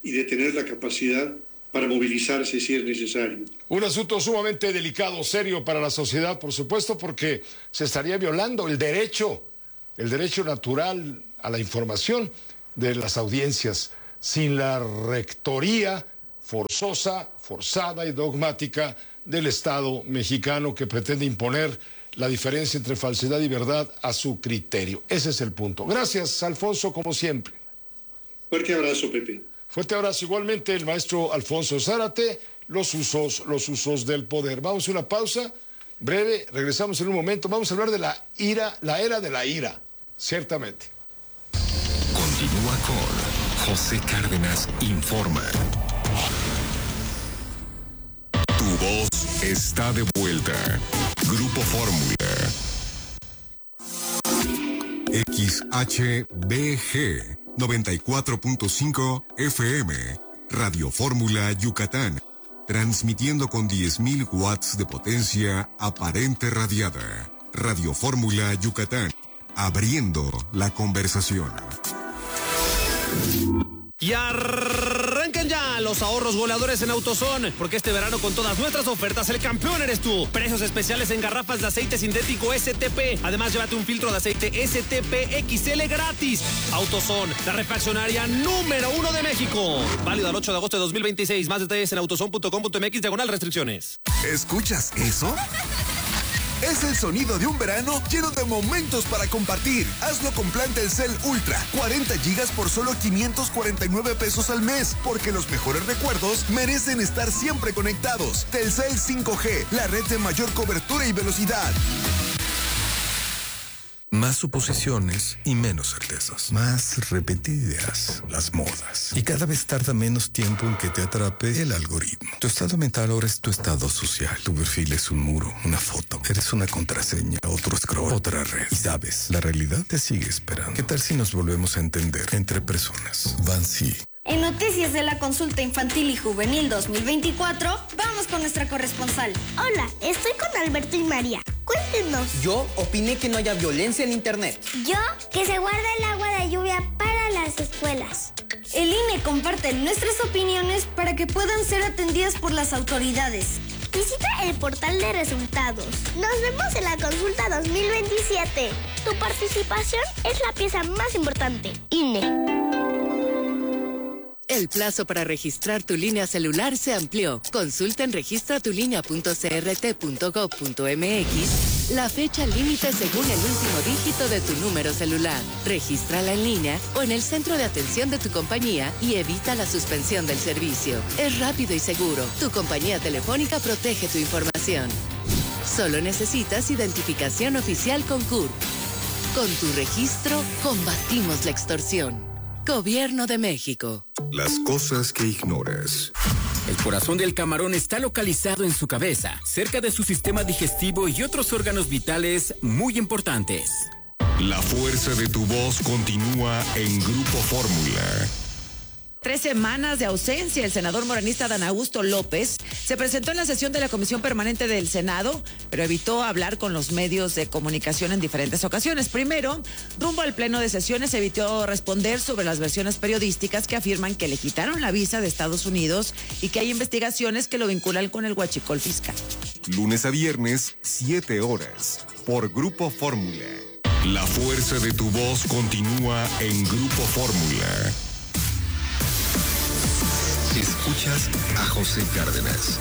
y de tener la capacidad para movilizarse si es necesario. Un asunto sumamente delicado, serio para la sociedad, por supuesto, porque se estaría violando el derecho natural a la información de las audiencias, sin la rectoría forzada y dogmática del Estado mexicano que pretende imponer la diferencia entre falsedad y verdad a su criterio. Ese es el punto. Gracias, Alfonso, como siempre. Fuerte abrazo, Pepe. Fuerte abrazo igualmente el maestro Alfonso Zárate, los usos del poder. Vamos a una pausa breve, regresamos en un momento. Vamos a hablar de la era de la ira, ciertamente. Continúa con José Cárdenas Informa. Tu voz está de vuelta. Grupo Fórmula. XHBG 94.5 FM, Radio Fórmula Yucatán, transmitiendo con 10.000 watts de potencia aparente radiada. Radio Fórmula Yucatán, abriendo la conversación. Y arrancan ya los ahorros goleadores en AutoZone, porque este verano con todas nuestras ofertas el campeón eres tú. Precios especiales en garrafas de aceite sintético STP. Además, llévate un filtro de aceite STP XL gratis. AutoZone, la refaccionaria número 1 de México. Válido al 8 de agosto de 2026. Más detalles en autozone.com.mx/restricciones. ¿Escuchas eso? Es el sonido de un verano lleno de momentos para compartir. Hazlo con plan Telcel Ultra. 40 gigas por solo 549 pesos al mes. Porque los mejores recuerdos merecen estar siempre conectados. Telcel 5G, la red de mayor cobertura y velocidad. Más suposiciones y menos certezas. Más repetidas las modas. Y cada vez tarda menos tiempo en que te atrape el algoritmo. Tu estado mental ahora es tu estado social. Tu perfil es un muro, una foto. Eres una contraseña, otro scroll, otra red. Y sabes, la realidad te sigue esperando. ¿Qué tal si nos volvemos a entender entre personas? Bansi. En Noticias de la Consulta Infantil y Juvenil 2024, vamos con nuestra corresponsal. Hola, estoy con Alberto y María. Cuéntenos. Yo opiné que no haya violencia en Internet. Yo, que se guarda el agua de lluvia para las escuelas. El INE comparte nuestras opiniones para que puedan ser atendidas por las autoridades. Visita el portal de resultados. Nos vemos en la consulta 2027. Tu participación es la pieza más importante. INE. El plazo para registrar tu línea celular se amplió. Consulta en registratulinea.crt.gov.mx la fecha límite según el último dígito de tu número celular. Regístrala en línea o en el centro de atención de tu compañía y evita la suspensión del servicio. Es rápido y seguro. Tu compañía telefónica protege tu información. Solo necesitas identificación oficial con CURP. Con tu registro, combatimos la extorsión. Gobierno de México. Las cosas que ignoras. El corazón del camarón está localizado en su cabeza, cerca de su sistema digestivo y otros órganos vitales muy importantes. La fuerza de tu voz continúa en Grupo Fórmula. 3 semanas de ausencia, el senador morenista Dan Augusto López se presentó en la sesión de la Comisión Permanente del Senado, pero evitó hablar con los medios de comunicación en diferentes ocasiones. Primero, rumbo al pleno de sesiones, evitó responder sobre las versiones periodísticas que afirman que le quitaron la visa de Estados Unidos y que hay investigaciones que lo vinculan con el huachicol fiscal. Lunes a viernes, 7 horas, por Grupo Fórmula. La fuerza de tu voz continúa en Grupo Fórmula. Escuchas a José Cárdenas.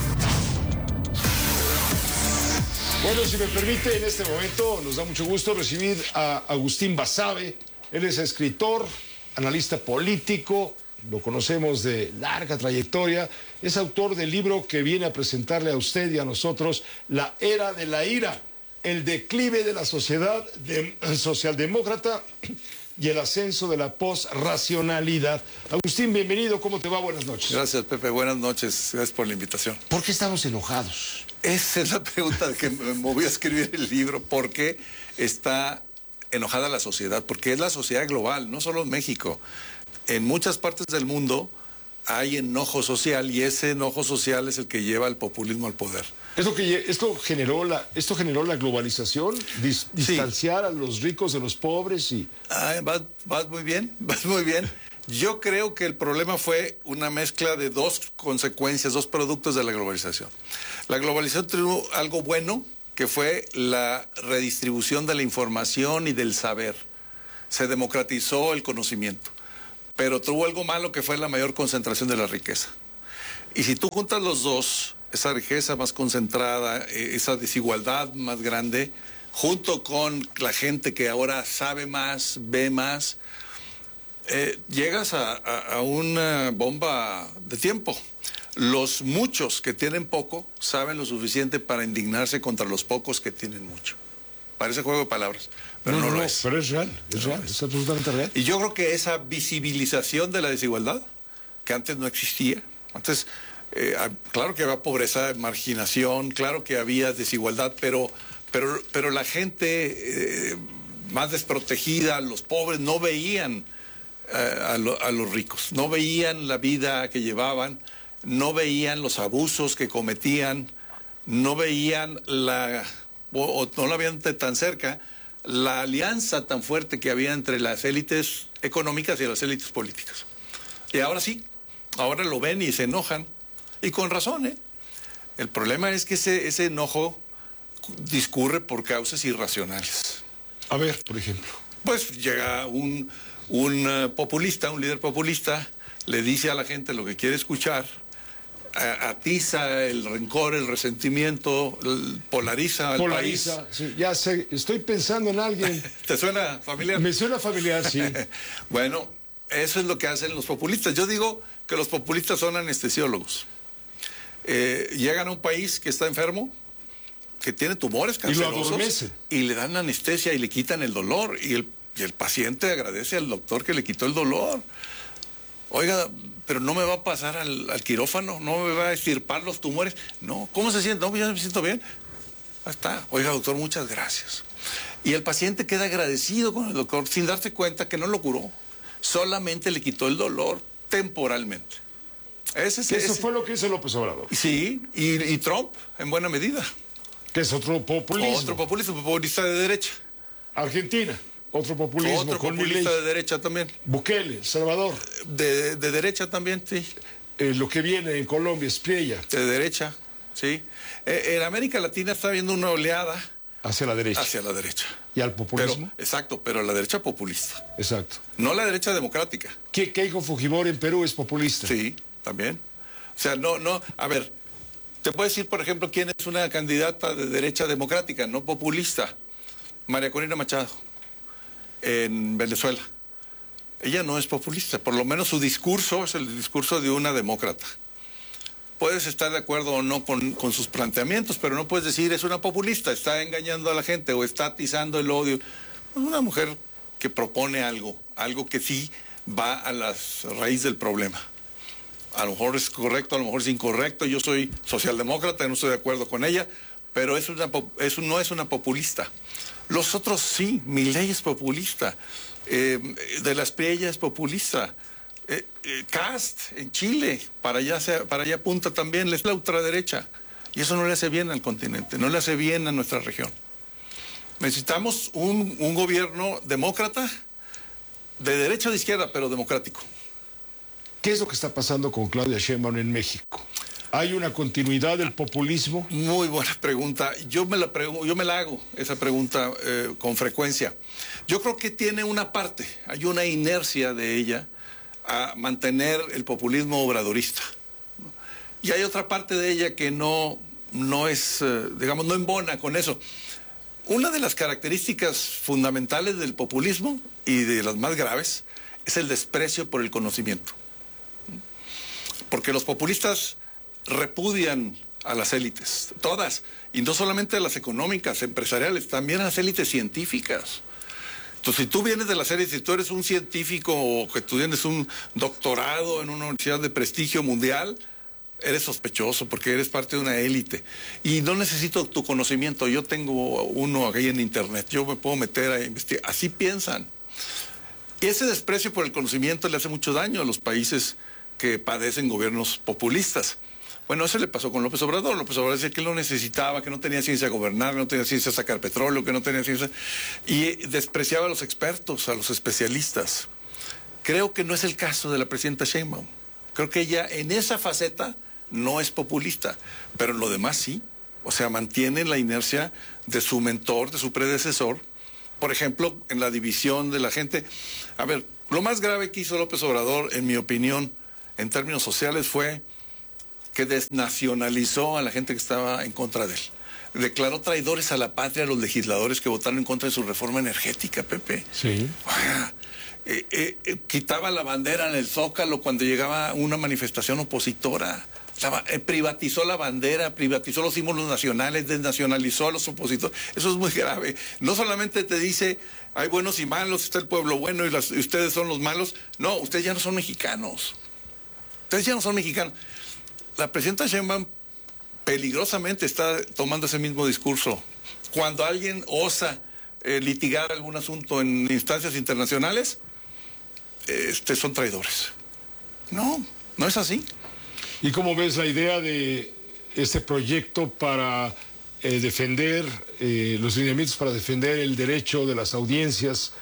Bueno, si me permite, en este momento nos da mucho gusto recibir a Agustín Basabe. Él es escritor, analista político, lo conocemos de larga trayectoria. Es autor del libro que viene a presentarle a usted y a nosotros, La Era de la Ira, el declive de la sociedad socialdemócrata y el ascenso de la posracionalidad. Agustín, bienvenido, ¿cómo te va? Buenas noches. Gracias, Pepe, buenas noches, gracias por la invitación. ¿Por qué estamos enojados? Esa es la pregunta que me movió a escribir el libro. ¿Por qué está enojada la sociedad? Porque es la sociedad global, no solo en México. En muchas partes del mundo hay enojo social y ese enojo social es el que lleva al populismo al poder. ¿Esto generó la globalización? ¿Distanciar a los ricos de los pobres? Vas muy bien, vas muy bien. Yo creo que el problema fue una mezcla de dos consecuencias, dos productos de la globalización. La globalización tuvo algo bueno, que fue la redistribución de la información y del saber. Se democratizó el conocimiento. Pero tuvo algo malo, que fue la mayor concentración de la riqueza. Y si tú juntas los dos, esa riqueza más concentrada, esa desigualdad más grande, junto con la gente que ahora sabe más, ve más, llegas a una bomba de tiempo. Los muchos que tienen poco saben lo suficiente para indignarse contra los pocos que tienen mucho. Parece juego de palabras, pero no lo es. Pero es real, es absolutamente real. Y yo creo que esa visibilización de la desigualdad, que antes no existía, antes, claro que había pobreza, marginación, claro que había desigualdad, pero la gente más desprotegida, los pobres, no veían a los ricos, no veían la vida que llevaban, no veían los abusos que cometían, no veían o no la veían tan cerca, la alianza tan fuerte que había entre las élites económicas y las élites políticas. Y ahora sí, ahora lo ven y se enojan, y con razón, ¿eh? El problema es que ese enojo discurre por causas irracionales. A ver, por ejemplo. Pues llega un populista, un líder populista, le dice a la gente lo que quiere escuchar, atiza el rencor, el resentimiento, polariza al país. Sí, ya sé, estoy pensando en alguien. ¿Te suena familiar? Me suena familiar, sí. Bueno, eso es lo que hacen los populistas. Yo digo que los populistas son anestesiólogos. Llegan a un país que está enfermo, que tiene tumores cancerosos, y le dan anestesia y le quitan el dolor, y el paciente agradece al doctor que le quitó el dolor. Oiga, pero no me va a pasar al quirófano, no me va a extirpar los tumores. No, ¿cómo se siente? No, ya me siento bien. Ahí está. Oiga, doctor, muchas gracias. Y el paciente queda agradecido con el doctor sin darse cuenta que no lo curó. Solamente le quitó el dolor temporalmente. Eso fue lo que hizo López Obrador. Sí, y Trump, en buena medida. Que es otro populismo. Otro populista de derecha. Argentina. Otro populismo. Otro populista de derecha también. Bukele, Salvador. De derecha también, sí. Lo que viene en Colombia, Espriella. De derecha, sí. En América Latina está habiendo una oleada. Hacia la derecha. Hacia la derecha. ¿Y al populismo? Exacto, pero la derecha populista. Exacto. No la derecha democrática. Keiko Fujimori en Perú es populista. Sí, también. O sea, no, a ver, te puedo decir, por ejemplo, quién es una candidata de derecha democrática, no populista. María Corina Machado, en Venezuela. Ella no es populista, por lo menos su discurso es el discurso de una demócrata. Puedes estar de acuerdo o no con sus planteamientos, pero no puedes decir es una populista, está engañando a la gente o está atizando el odio. Es una mujer que propone algo que sí va a la raíz del problema. A lo mejor es correcto, a lo mejor es incorrecto. Yo soy socialdemócrata, no estoy de acuerdo con ella, pero no es una populista. Los otros sí, Milei es populista, de la Espriella es populista, Kast en Chile, para allá apunta también, es la ultraderecha, y eso no le hace bien al continente, no le hace bien a nuestra región. Necesitamos un gobierno demócrata, de derecha o de izquierda, pero democrático. ¿Qué es lo que está pasando con Claudia Sheinbaum en México? ¿Hay una continuidad del populismo? Muy buena pregunta. Yo me la hago esa pregunta con frecuencia. Yo creo que tiene una parte, hay una inercia de ella a mantener el populismo obradorista. Y hay otra parte de ella que no es, digamos, no embona con eso. Una de las características fundamentales del populismo y de las más graves es el desprecio por el conocimiento. Porque los populistas repudian a las élites, todas, y no solamente a las económicas, empresariales, también a las élites científicas. Entonces, si tú vienes de las élites, si tú eres un científico o que tú tienes un doctorado en una universidad de prestigio mundial, eres sospechoso porque eres parte de una élite. Y no necesito tu conocimiento, yo tengo uno aquí en internet, yo me puedo meter a investigar. Así piensan. Y ese desprecio por el conocimiento le hace mucho daño a los países que padecen gobiernos populistas. Bueno, eso le pasó con López Obrador. López Obrador decía que él no necesitaba, que no tenía ciencia gobernar, no tenía ciencia sacar petróleo, que no tenía ciencia... Y despreciaba a los expertos, a los especialistas, Creo que no es el caso de la presidenta Sheinbaum. Creo que ella en esa faceta no es populista, pero en lo demás sí. O sea, mantiene la inercia de su mentor, de su predecesor. Por ejemplo, en la división de la gente. A ver, lo más grave que hizo López Obrador, en mi opinión, en términos sociales, fue que desnacionalizó a la gente que estaba en contra de él. Declaró traidores a la patria a los legisladores que votaron en contra de su reforma energética, Pepe. Sí. Quitaba la bandera en el Zócalo cuando llegaba una manifestación opositora. Privatizó la bandera, privatizó los símbolos nacionales, desnacionalizó a los opositores. Eso es muy grave. No solamente te dice, hay buenos y malos, está el pueblo bueno y ustedes son los malos. No, ustedes ya no son mexicanos. Ustedes ya no son mexicanos. La presidenta Sheinbaum peligrosamente está tomando ese mismo discurso. Cuando alguien osa litigar algún asunto en instancias internacionales, son traidores. No, no es así. ¿Y cómo ves la idea de este proyecto para defender los lineamientos para defender el derecho de las audiencias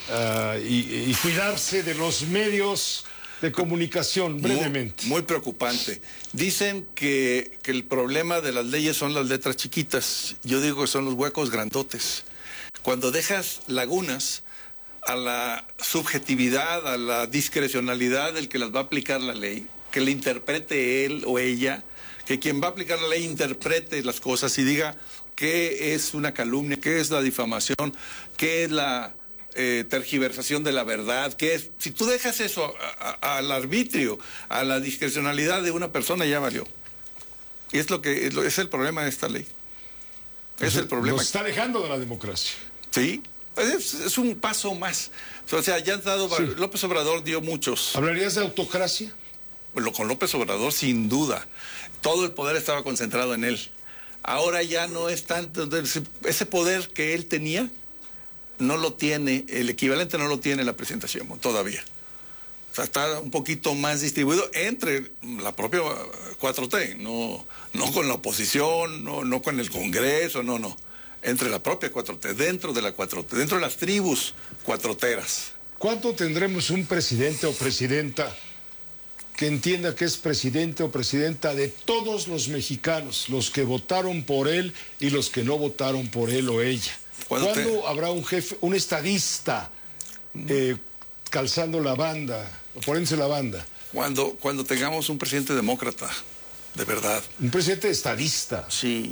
y cuidarse de los medios de comunicación, brevemente? Muy preocupante. Dicen que el problema de las leyes son las letras chiquitas. Yo digo que son los huecos grandotes. Cuando dejas lagunas a la subjetividad, a la discrecionalidad del que las va a aplicar la ley, que le interprete él o ella, que quien va a aplicar la ley interprete las cosas y diga qué es una calumnia, qué es la difamación, qué es la tergiversación de la verdad, qué es. Si tú dejas eso al arbitrio, a la discrecionalidad de una persona, ya valió. Y es es el problema de esta ley. Es el problema. Nos está alejando de la democracia. Sí, es un paso más. O sea, ya han dado. Sí. López Obrador dio muchos. ¿Hablarías de autocracia? Bueno, con López Obrador, sin duda. Todo el poder estaba concentrado en él. Ahora ya no es tanto. Ese poder que él tenía, no lo tiene, el equivalente no lo tiene la presidenta Sheinbaum todavía. O sea, está un poquito más distribuido entre la propia 4T, no con la oposición, no con el Congreso, no. Entre la propia 4T, dentro de la 4T, dentro de las tribus cuatroteras. ¿Cuándo tendremos un presidente o presidenta que entienda que es presidente o presidenta de todos los mexicanos, los que votaron por él y los que no votaron por él o ella? ¿Cuándo habrá un jefe, un estadista calzando la banda, o poniéndose la banda? Cuando tengamos un presidente demócrata, de verdad. Un presidente estadista. Sí,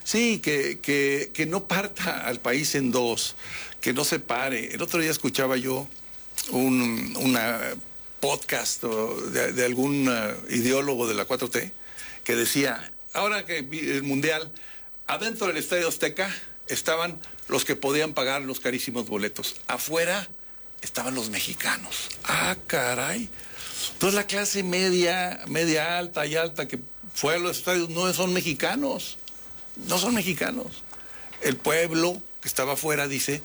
que no parta al país en dos, que no separe. El otro día escuchaba yo una podcast de algún ideólogo de la 4T que decía, ahora que el Mundial, adentro del Estadio Azteca estaban los que podían pagar los carísimos boletos. Afuera estaban los mexicanos. Ah, caray. Entonces la clase media alta y alta que fue a los estadios no son mexicanos. No son mexicanos. El pueblo que estaba afuera dice,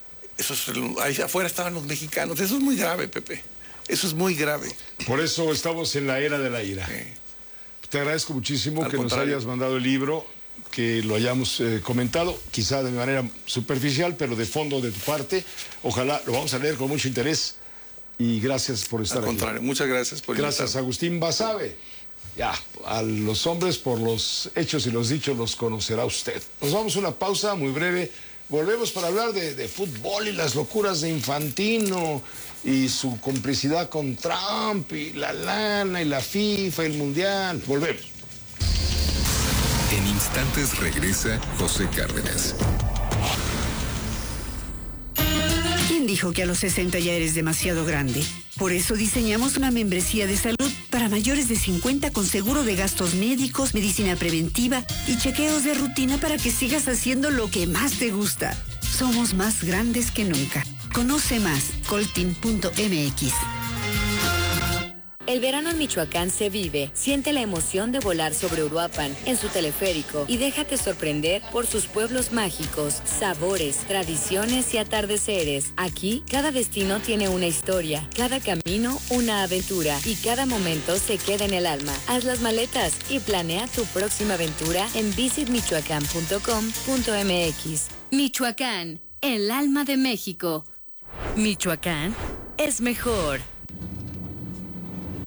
ahí afuera estaban los mexicanos. Eso es muy grave, Pepe. Eso es muy grave. Por eso estamos en la era de la ira. Sí. Te agradezco muchísimo que nos hayas mandado el libro, que lo hayamos comentado, quizá de manera superficial, pero de fondo de tu parte. Ojalá lo vamos a leer con mucho interés y gracias por estar aquí. Al contrario, muchas gracias por invitarme. Gracias, Agustín Basabe. Ya, a los hombres por los hechos y los dichos los conocerá usted. Nos vamos a una pausa muy breve. Volvemos para hablar de fútbol y las locuras de Infantino y su complicidad con Trump y la lana y la FIFA y el Mundial. Volvemos. En instantes regresa José Cárdenas. ¿Quién dijo que a los 60 ya eres demasiado grande? Por eso diseñamos una membresía de salud para mayores de 50 con seguro de gastos médicos, medicina preventiva y chequeos de rutina para que sigas haciendo lo que más te gusta. Somos más grandes que nunca. Conoce más, coltin.mx. El verano en Michoacán se vive. Siente la emoción de volar sobre Uruapan en su teleférico y déjate sorprender por sus pueblos mágicos, sabores, tradiciones y atardeceres. Aquí, cada destino tiene una historia, cada camino una aventura y cada momento se queda en el alma. Haz las maletas y planea tu próxima aventura en visitmichoacán.com.mx. Michoacán, el alma de México. Michoacán es mejor.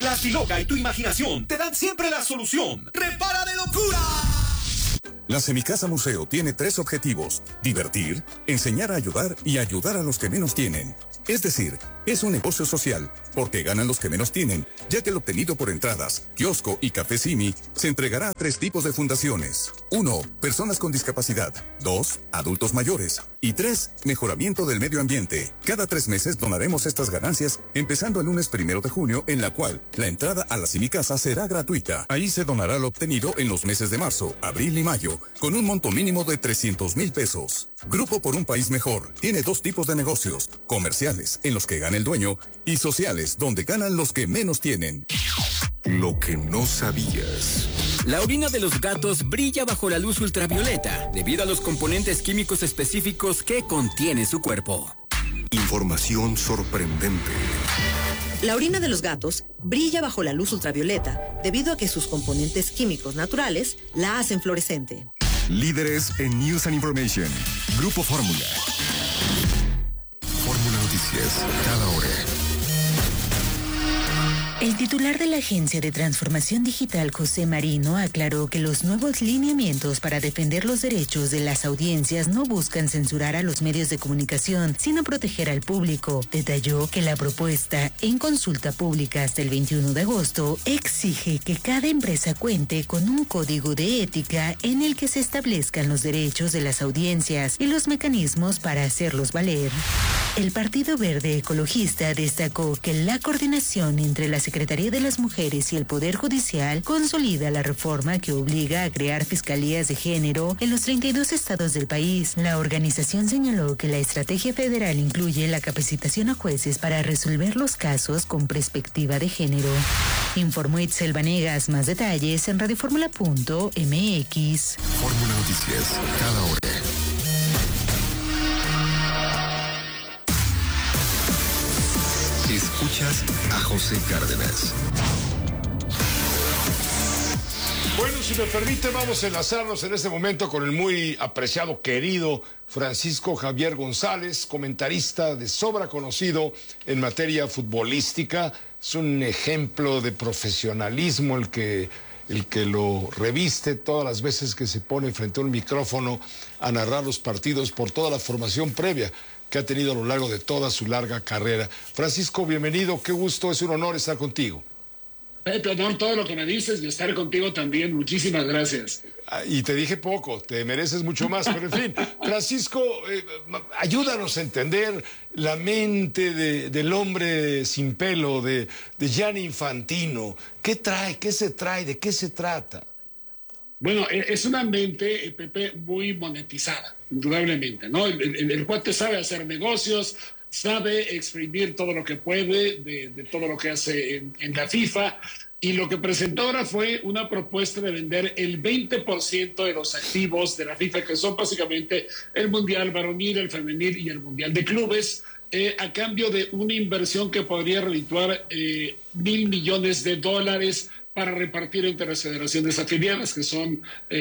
Plastiloca y tu imaginación te dan siempre la solución. ¡Repara de locura! La Semicasa Museo tiene 3 objetivos: divertir, enseñar a ayudar y ayudar a los que menos tienen. Es decir, es un negocio social, porque ganan los que menos tienen, ya que el obtenido por entradas, kiosco y café Simi se entregará a 3 tipos de fundaciones. 1. Personas con discapacidad. 2. Adultos mayores. Y 3. Mejoramiento del medio ambiente. Cada 3 meses donaremos estas ganancias, empezando el lunes 1 de junio, en la cual la entrada a la Semicasa será gratuita. Ahí se donará lo obtenido en los meses de marzo, abril y mayo, con un monto mínimo de 300,000 pesos. Grupo por un País Mejor tiene 2 tipos de negocios: comerciales, en los que gana el dueño, y sociales, donde ganan los que menos tienen. Lo que no sabías. La orina de los gatos brilla bajo la luz ultravioleta debido a los componentes químicos específicos que contiene su cuerpo. Información sorprendente. La orina de los gatos brilla bajo la luz ultravioleta debido a que sus componentes químicos naturales la hacen fluorescente. Líderes en News and Information. Grupo Fórmula. Fórmula Noticias, cada hora. El titular de la Agencia de Transformación Digital, José Marino, aclaró que los nuevos lineamientos para defender los derechos de las audiencias no buscan censurar a los medios de comunicación, sino proteger al público. Detalló que la propuesta, en consulta pública hasta el 21 de agosto, exige que cada empresa cuente con un código de ética en el que se establezcan los derechos de las audiencias y los mecanismos para hacerlos valer. El Partido Verde Ecologista destacó que la coordinación entre la Secretaría de las Mujeres y el Poder Judicial consolida la reforma que obliga a crear fiscalías de género en los 32 estados del país. La organización señaló que la estrategia federal incluye la capacitación a jueces para resolver los casos con perspectiva de género. Informó Itzel Vanegas. Más detalles en radioformula.mx. Fórmula Noticias, cada hora. Escuchas a José Cárdenas. Bueno, si me permite, vamos a enlazarnos en este momento con el muy apreciado, querido Francisco Javier González, comentarista de sobra conocido en materia futbolística. Es un ejemplo de profesionalismo el que lo reviste todas las veces que se pone frente a un micrófono a narrar los partidos por toda la formación previa que ha tenido a lo largo de toda su larga carrera. Francisco, bienvenido, qué gusto, es un honor estar contigo. Pepe, honor todo lo que me dices y estar contigo también, muchísimas gracias. Y te dije poco, te mereces mucho más, pero en fin, Francisco, ayúdanos a entender la mente del hombre sin pelo, de Gianni Infantino. ¿Qué trae? ¿Qué se trae? ¿De qué se trata? Bueno, es una mente, Pepe, muy monetizada, indudablemente, ¿no? El cuate sabe hacer negocios, sabe exprimir todo lo que puede de todo lo que hace en la FIFA, y lo que presentó ahora fue una propuesta de vender el 20% de los activos de la FIFA, que son básicamente el Mundial Varonil, el Femenil y el Mundial de Clubes, a cambio de una inversión que podría redituar $1,000 millones para repartir entre las federaciones afiliadas, que son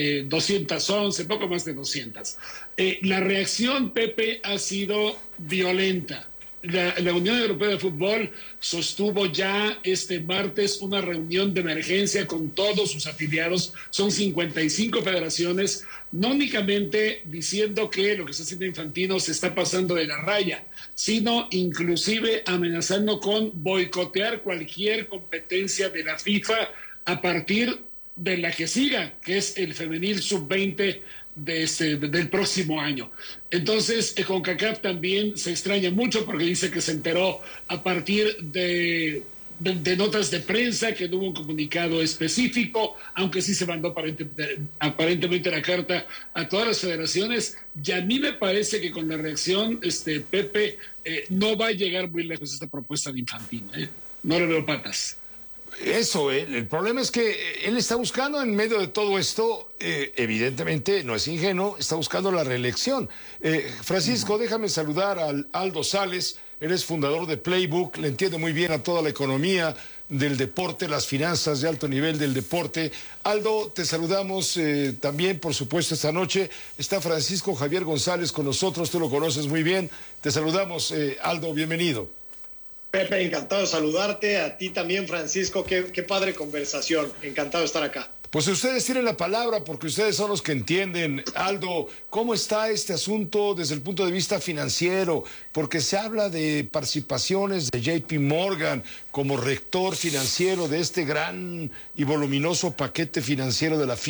211, poco más de 200. La reacción, Pepe, ha sido violenta. La Unión Europea de Fútbol sostuvo ya este martes una reunión de emergencia con todos sus afiliados. Son 55 federaciones, no únicamente diciendo que lo que está haciendo Infantino se está pasando de la raya, sino inclusive amenazando con boicotear cualquier competencia de la FIFA a partir de la que siga, que es el femenil sub-20 del próximo año. Entonces, CONCACAF también se extraña mucho porque dice que se enteró a partir de notas de prensa, que no hubo un comunicado específico, aunque sí se mandó aparentemente la carta a todas las federaciones. Y a mí me parece que con la reacción, Pepe, no va a llegar muy lejos esta propuesta de Infantino. No le veo patas. Eso, el problema es que él está buscando en medio de todo esto, evidentemente no es ingenuo, está buscando la reelección. Francisco, déjame saludar al Aldo Sales, eres fundador de Playbook, le entiende muy bien a toda la economía del deporte, las finanzas de alto nivel del deporte. Aldo, te saludamos también, por supuesto, esta noche. Está Francisco Javier González con nosotros, tú lo conoces muy bien. Te saludamos, Aldo, bienvenido. Pepe, encantado de saludarte. A ti también, Francisco. Qué padre conversación. Encantado de estar acá. Pues ustedes tienen la palabra porque ustedes son los que entienden. Aldo, ¿cómo está este asunto desde el punto de vista financiero? Porque se habla de participaciones de JP Morgan como rector financiero de este gran y voluminoso paquete financiero de la